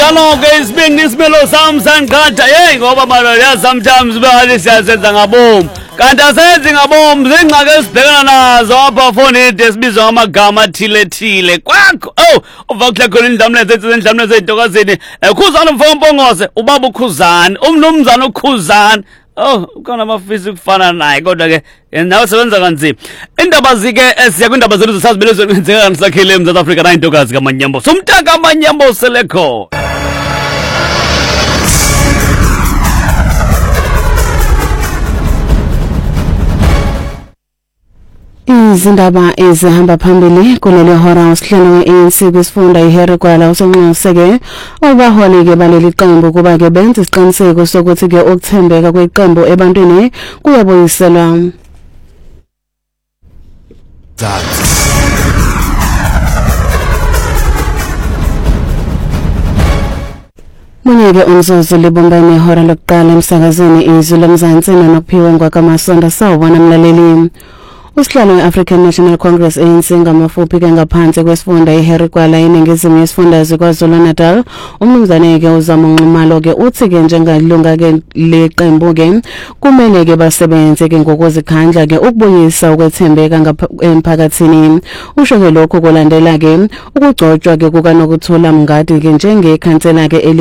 Njalo ke isibindi isimelo sami sangiqatha ngoba manje sometimes behali siyasenza ngabomu kanti asenzi ngabomu zingxaki esibhekana nazo apha fonini esibizwa amagama athile kwakho uvakhle khona indlamleze ezindlamleze ezintokazini Khuzani mfompongose ubaba uKhuzani umnumzana uKhuzani ukona amafisi kufana naye kodwa ke nawe sebenza kanzima indaba zike siya kwindaba zethu zasazibele zokwenzeka nisakhile eMzantsi Afrika na intokazi kaManyambo somtaka kaManyambo selekho Izindaba ezihamba phambili kuleli hora usihlalo we-ANC kwisifunda iHarry Gwala usonxuseke obaholi ke baleli qembu kuba ke benza isiqiniseko sokuthi ke ukuthembeka kweqembu ebantwini kuyabuyiselwa. Monyeke umzuzu libumbane ihora lokuqala emsakazweni izwi lomzansi nokuphiwe ngwakamasonda sawubona mlaleli. Usihlalo we-African National Congress ANC ngamafuphi ke ngaphansi kwesifunda iHarry Gwala iningizimu yesifundazwe KwaZulu-Natal umnumzane ke uZama Nxumalo ke uthi ke njengalunga ke leqembu ke kumele ke basebenze ke ngokuzikhandla ke ukubuyisa ukwethembeka emphakathini usho ke lokho kulandela ke ukugcotshwa ke kukaNokuthula Mngadi ke njengekhansela ke